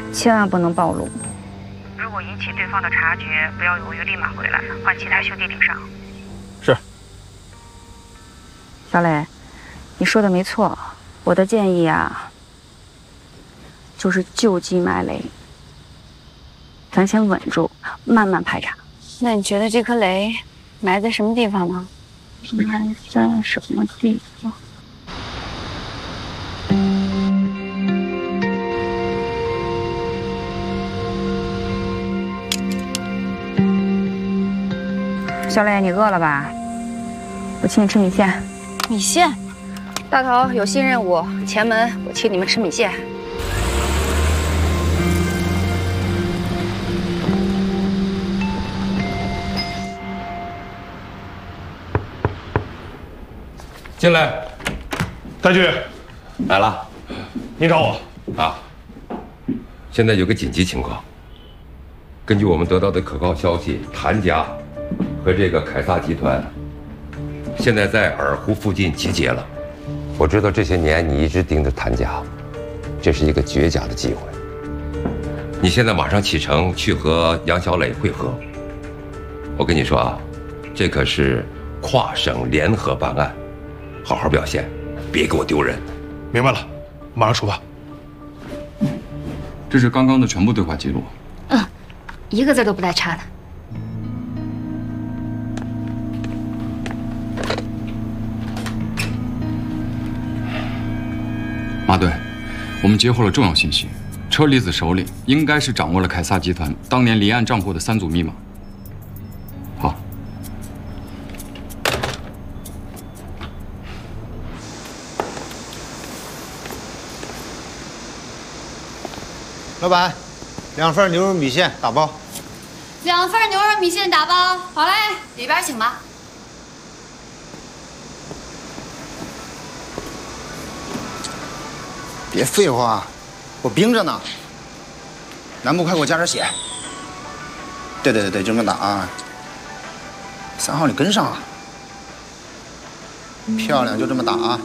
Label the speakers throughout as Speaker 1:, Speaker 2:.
Speaker 1: 千万不能暴露。
Speaker 2: 如果引起对方的察觉，不要犹豫，立马回来，换其他兄弟顶上。
Speaker 3: 是。
Speaker 1: 小磊，你说的没错，我的建议啊，就是就地埋雷，咱先稳住，慢慢排查。那你觉得这颗雷埋在什么地方呢？埋在什么地方？小磊，你饿了吧？我请你吃米线。米线？大头有新任务，前门我请你们吃米线。
Speaker 3: 进来，
Speaker 4: 戴局，
Speaker 3: 来了。
Speaker 4: 你找我
Speaker 3: 啊？现在有个紧急情况，根据我们得到的可靠消息，谭家和这个凯撒集团现在在洱湖附近集结了。我知道这些年你一直盯着谭家，这是一个绝佳的机会。你现在马上启程去和杨小磊会合。我跟你说啊，这可是跨省联合办案。好好表现，别给我丢人。
Speaker 4: 明白了，马上出发。
Speaker 5: 这是刚刚的全部对话记录。
Speaker 6: 一个字都不带差的。
Speaker 5: 马队，我们截获了重要信息，车厘子手里应该是掌握了凯撒集团当年离岸账户的3组密码。好。
Speaker 7: 老板，2份牛肉米线打包。
Speaker 6: 2份牛肉米线打包，好嘞，里边请吧。
Speaker 7: 别废话，我冰着呢。南部快给我加点血。对，就这么打啊。3号你跟上啊。漂亮，就这么打啊。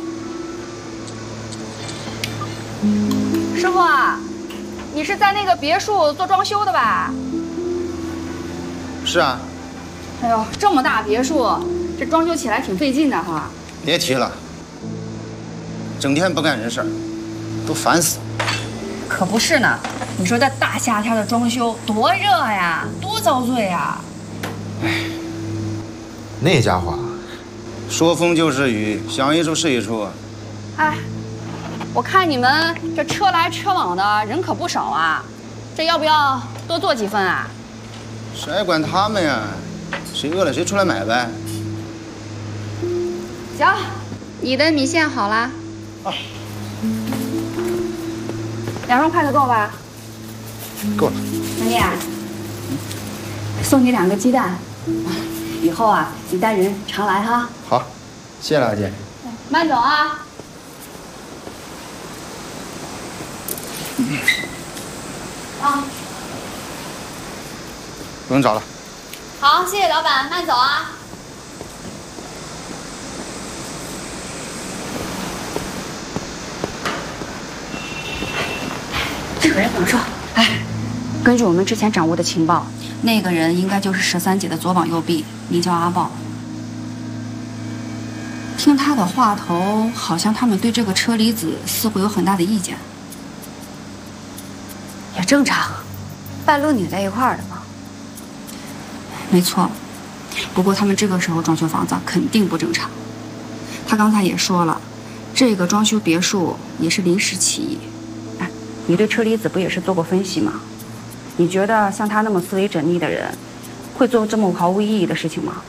Speaker 1: 师傅啊。你是在那个别墅做装修的吧？
Speaker 7: 是啊。
Speaker 1: 哎呦，这么大别墅，这装修起来挺费劲的哈。
Speaker 7: 别提了，整天不干人事儿，都烦死。
Speaker 1: 可不是呢，你说这大夏天的装修多热呀，多遭罪呀！
Speaker 7: 哎，那家伙说风就是雨，想一处是一处。
Speaker 1: 哎。我看你们这车来车往的人可不少啊，这要不要多做几份啊？
Speaker 7: 谁管他们呀？谁饿了谁出来买呗。
Speaker 6: 行，你的米线好了。
Speaker 7: 啊
Speaker 1: ，2份筷子够吧？
Speaker 7: 够了。
Speaker 1: 兄弟，送你2个鸡蛋，以后啊，你带人常来哈。
Speaker 7: 好，谢谢老姐。
Speaker 1: 慢走啊。
Speaker 7: 不用找了。
Speaker 6: 好，谢谢老板，慢走啊。
Speaker 1: 这个人怎么说？哎，根据我们之前掌握的情报，那个人应该就是13姐的左膀右臂，名叫阿豹。听他的话头，好像他们对这个车厘子似乎有很大的意见。也正常，半路拧在一块儿的嘛。没错，不过他们这个时候装修房子肯定不正常。他刚才也说了，这个装修别墅也是临时起意。哎，你对车厘子不也是做过分析吗？你觉得像他那么思维缜密的人，会做这么毫无意义的事情吗？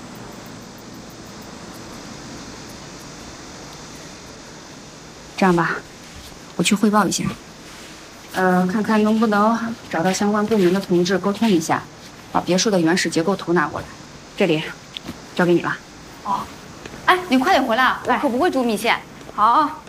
Speaker 1: 这样吧，我去汇报一下。看看能不能找到相关部门的同志沟通一下，把别墅的原始结构图拿过来。这里，交给你了。
Speaker 6: 哦，哎，你快点回来，我可不会煮米线。
Speaker 1: 好。